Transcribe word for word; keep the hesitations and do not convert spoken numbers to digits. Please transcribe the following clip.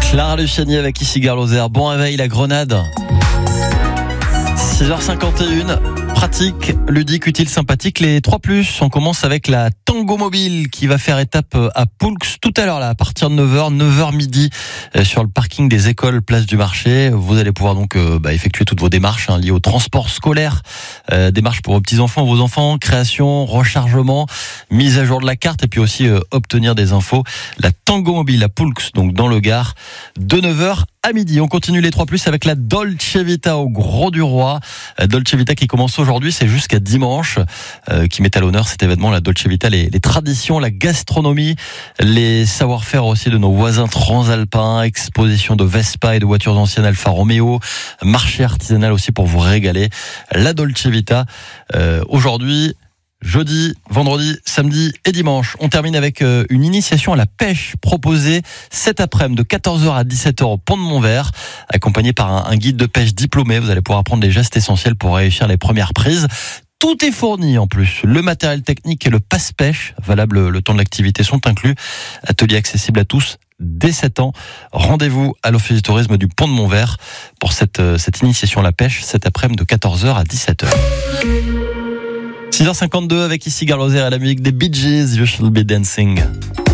Clara Luciani avec ici Gare Lozère. Bon réveil, la Grenade. six heures cinquante et une. Pratique, ludique, utile, sympathique. Les trois plus, on commence avec la Tango Mobile qui va faire étape à Poulx tout à l'heure là, à partir de neuf heures, neuf heures midi sur le parking des écoles Place du Marché. Vous allez pouvoir donc euh, bah, effectuer toutes vos démarches hein, liées au transport scolaire, euh, démarches pour vos petits-enfants, vos enfants, création, rechargement, mise à jour de la carte et puis aussi euh, obtenir des infos. La Tango Mobile à Poulx, donc dans le Gard, de neuf heures à midi. On continue les trois plus avec la Dolce Vita au Gros du Roi. La Dolce Vita qui commence aujourd'hui, c'est jusqu'à dimanche, euh, qui met à l'honneur cet événement, la Dolce Vita, les, les traditions, la gastronomie, les savoir-faire aussi de nos voisins transalpins, exposition de Vespa et de voitures anciennes Alfa Romeo, marché artisanal aussi pour vous régaler. La Dolce Vita, euh, aujourd'hui, jeudi, vendredi, samedi et dimanche. On termine avec une initiation à la pêche proposée cet après-midi de quatorze heures à dix-sept heures au Pont de Montvert, accompagné par un guide de pêche diplômé. Vous allez pouvoir apprendre les gestes essentiels pour réussir les premières prises. Tout est fourni en plus. Le matériel technique et le passe-pêche, valable le temps de l'activité, sont inclus. Atelier accessible à tous dès sept ans. Rendez-vous à l'Office du tourisme du Pont de Montvert pour cette, cette initiation à la pêche cet après-midi de quatorze heures à dix-sept heures. six heures cinquante-deux avec ici Gare Lozère et la musique des Bee Gees, You Shall Be Dancing.